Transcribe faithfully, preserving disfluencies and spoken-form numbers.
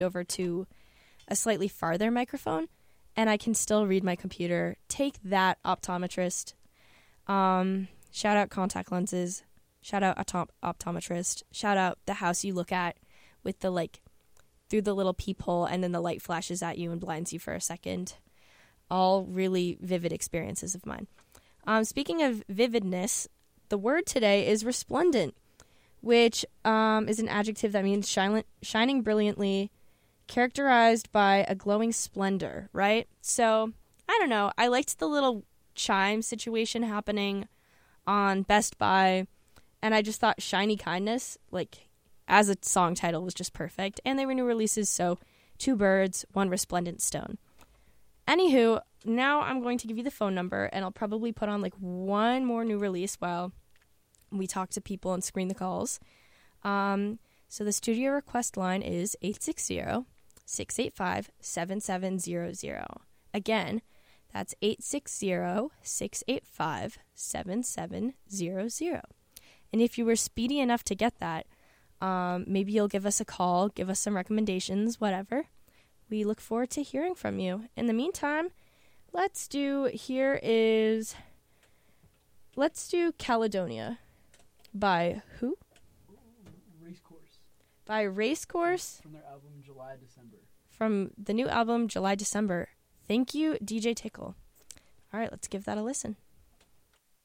over to a slightly farther microphone, and I can still read my computer. Take that, optometrist. Um, shout out contact lenses. Shout out optom- optometrist. Shout out the house you look at with the, like, through the little peephole, and then the light flashes at you and blinds you for a second. All really vivid experiences of mine. Um, speaking of vividness, the word today is resplendent, which um, is an adjective that means shine- shining brilliantly, characterized by a glowing splendor, right? So, I don't know. I liked the little chime situation happening on Best Buy, and I just thought Shiny Kindness, like, as a song title, was just perfect. And they were new releases, so two birds, one resplendent stone. Anywho, now I'm going to give you the phone number, and I'll probably put on, like, one more new release while we talk to people and screen the calls. Um, so the studio request line is eight six zero, six eight five, seven seven zero zero. Again, that's eight six zero, six eight five, seven seven zero zero. And if you were speedy enough to get that, um, maybe you'll give us a call, give us some recommendations, whatever. We look forward to hearing from you. In the meantime, let's do, here is, let's do Caledonia by who? Racecourse. By Racecourse. From their album July December. From the new album July December. Thank you, D J Tickle. All right, let's give that a listen.